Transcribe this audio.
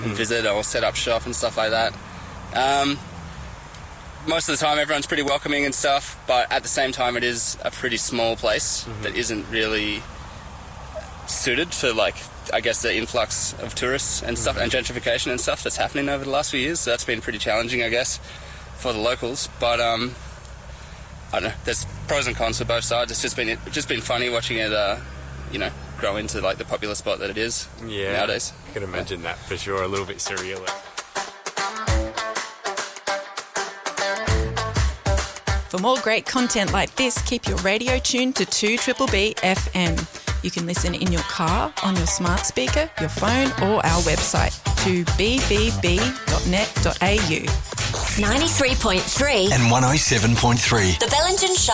and visit or set up shop and stuff like that. Most of the time everyone's pretty welcoming and stuff, but at the same time it is a pretty small place that isn't really suited for, like, I guess the influx of tourists and stuff and gentrification and stuff that's happening over the last few years. So that's been pretty challenging, I guess, for the locals. But I don't know, there's pros and cons for both sides. It's just been funny watching it grow into, like, the popular spot that it is nowadays. I can imagine that for sure, a little bit surreal. For more great content like this, keep your radio tuned to 2BBB FM. You can listen in your car, on your smart speaker, your phone, or our website, 2bbb.net.au. 93.3 and 107.3. The Bellingen Show.